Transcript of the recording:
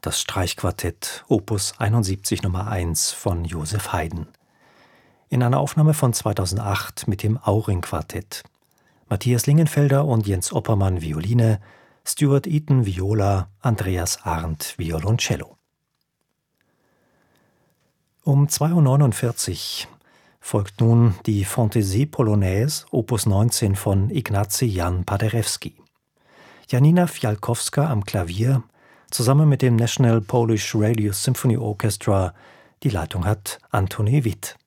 das Streichquartett Opus 71 Nummer 1 von Joseph Haydn. In einer Aufnahme von 2008 mit dem Auring-Quartett. Matthias Lingenfelder und Jens Oppermann Violine, Stuart Eaton Viola, Andreas Arndt Violoncello. Um 2:49 Uhr folgt nun die Fantaisie Polonaise Opus 19 von Ignacy Jan Paderewski. Janina Fialkowska am Klavier, zusammen mit dem National Polish Radio Symphony Orchestra. Die Leitung hat Antoni Witt.